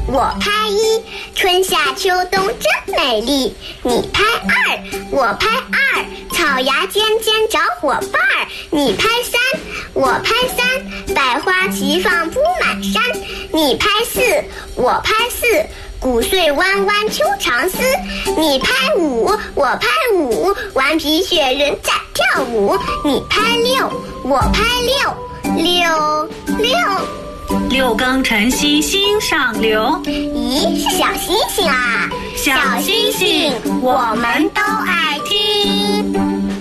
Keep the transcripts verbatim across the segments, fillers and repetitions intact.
我拍一，春夏秋冬真美丽。你拍二，我拍二，草芽尖尖找伙伴儿。你拍三，我拍三，百花齐放铺满山。你拍四，我拍四，谷穗弯弯秋长丝。你拍五，我拍五，顽皮雪人在跳舞。你拍六，我拍六，六六六更晨曦心上流。 咦，是小星星啊！ 小星星我们都爱听。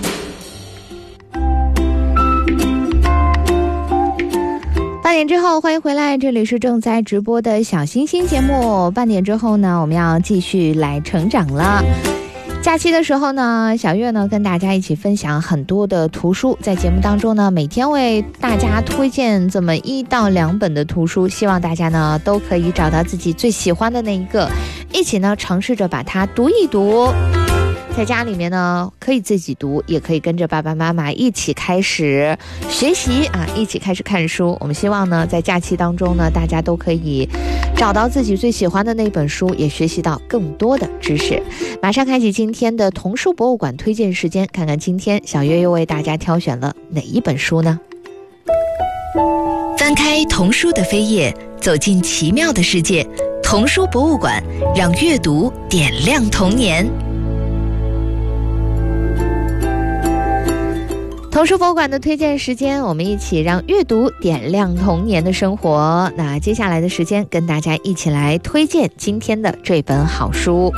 八点之后欢迎回来，这里是正在直播的小星星节目。半点之后呢，我们要继续来成长了。假期的时候呢，小月呢跟大家一起分享很多的图书，在节目当中呢，每天为大家推荐这么一到两本的图书，希望大家呢都可以找到自己最喜欢的那一个，一起呢尝试着把它读一读。在家里面呢，可以自己读，也可以跟着爸爸妈妈一起开始学习啊，一起开始看书。我们希望呢，在假期当中呢，大家都可以找到自己最喜欢的那本书，也学习到更多的知识。马上开启今天的童书博物馆推荐时间，看看今天小月又为大家挑选了哪一本书呢？ 翻开童书的扉页，走进奇妙的世界。童书博物馆，让阅读点亮童年。 童书博物馆的推荐时间，我们一起让阅读点亮童年的生活。那接下来的时间，跟大家一起来推荐今天的这本好书。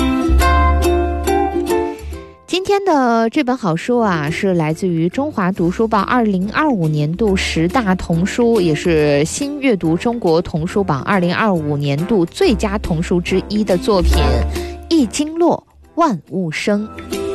今天的这本好书啊，是来自于中华读书报二零二五年度十大童书，也是新阅读中国童书榜二零二五年度最佳童书之一的作品《一经落万物生》。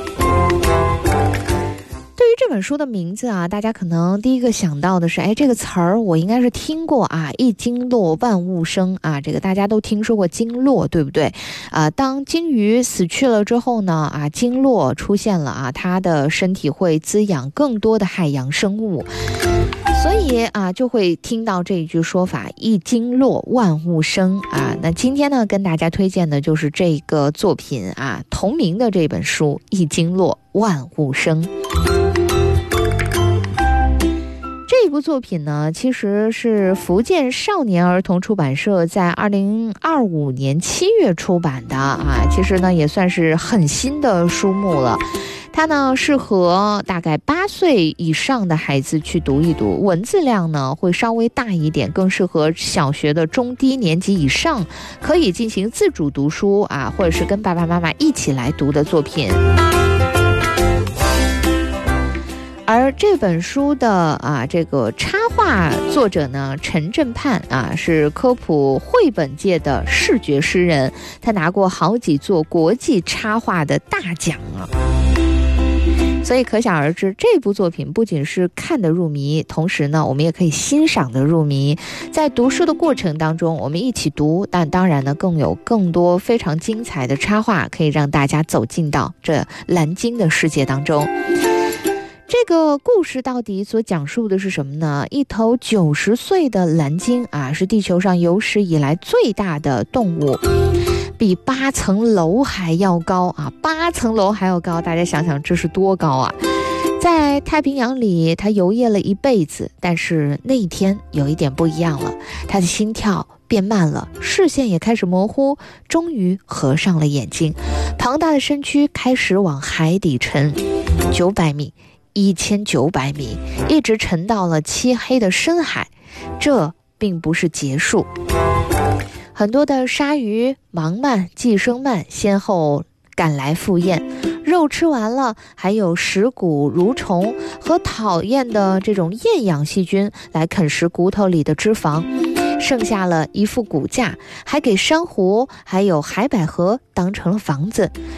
对于这本书的名字啊，大家可能第一个想到的是，哎，这个词儿我应该是听过啊，一经落万物生啊，这个大家都听说过经络，对不对？啊，当鲸鱼死去了之后呢，啊，经络出现了啊，它的身体会滋养更多的海洋生物，所以啊，就会听到这一句说法，一经落万物生啊。那今天呢，跟大家推荐的就是这个作品啊，同名的这本书《一经落万物生》。这部作品呢，其实是福建少年儿童出版社在二零二五年七月出版的啊，其实呢也算是很新的书目了。它呢适合大概八岁以上的孩子去读一读，文字量呢会稍微大一点，更适合小学的中低年级以上，可以进行自主读书啊，或者是跟爸爸妈妈一起来读的作品。而这本书的啊这个插画作者呢，陈振盼啊，是科普绘本界的视觉诗人，他拿过好几座国际插画的大奖啊。所以可想而知，这部作品不仅是看得入迷，同时呢，我们也可以欣赏得入迷。在读书的过程当中，我们一起读，但当然呢，更有更多非常精彩的插画，可以让大家走进到这蓝鲸的世界当中。这个故事到底所讲述的是什么呢？一头九十岁的蓝鲸啊，是地球上有史以来最大的动物，比八层楼还要高啊！八层楼还要高，大家想想这是多高啊！在太平洋里，它游曳了一辈子，但是那一天有一点不一样了，它的心跳变慢了，视线也开始模糊，终于合上了眼睛。庞大的身躯开始往海底沉，九百米。一千九百米，一直沉到了漆黑的深海。这并不是结束，很多的鲨鱼、盲鳗、寄生鳗先后赶来赴宴，肉吃完了，还有食骨蠕虫和讨厌的这种厌氧细菌来啃食骨头里的脂肪，剩下了一副骨架，还给珊瑚还有海百合当成了房子。